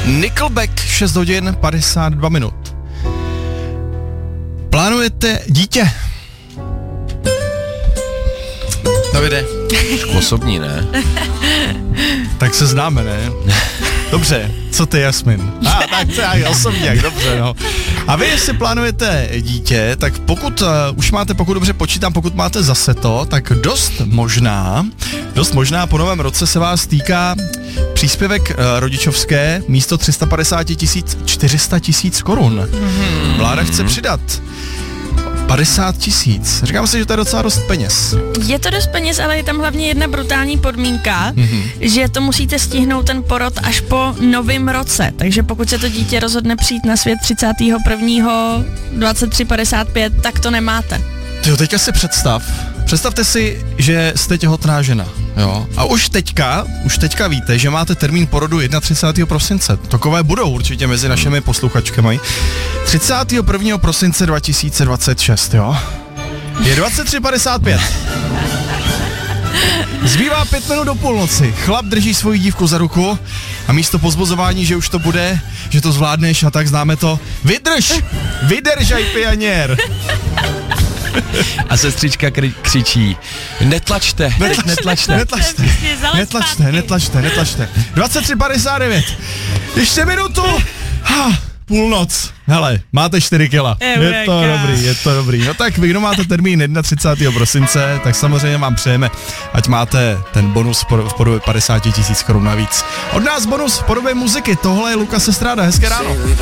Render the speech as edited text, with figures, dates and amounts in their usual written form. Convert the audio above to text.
Nickelback, 6 hodin 52 minut. Plánujete dítě? Davide? Trošku osobní, ne? Tak se známe, ne? Dobře, co ty, Jasmin? Tak to je osobně, jak dobře, no. A vy, jestli plánujete dítě, tak pokud už máte, pokud dobře počítám, pokud máte zase to, tak dost možná po novém roce se vás týká příspěvek rodičovské místo 350 000 400 000 korun. Vláda chce přidat 50 000. Říkám si, že to je docela dost peněz. Je to dost peněz, ale je tam hlavně jedna brutální podmínka, že to musíte stihnout ten porod až po novém roce. Takže pokud se to dítě rozhodne přijít na svět 31. 23:55, tak to nemáte. Tyjo, teďka si představte si, že jste těhotná žena, jo, a už teďka víte, že máte termín porodu 31. prosince. Takové budou určitě mezi našimi posluchačkami. 31. prosince 2026, jo. Je 23:55. Zbývá 5 minut do půlnoci. Chlap drží svoji dívku za ruku a místo pozbuzování, že už to bude, že to zvládneš a tak známe to. Vydržaj, pianěr. A sestřička křičí, netlačte. 23:59. Ještě minutu. Půlnoc. Hele, máte 4 kila. Je to dobrý. No tak vy, kdo máte termín 31. prosince, tak samozřejmě vám přejeme, ať máte ten bonus v podobě 50 000 korun navíc. Od nás bonus v podobě muziky. Tohle je Lukas Estráda. Hezké ráno.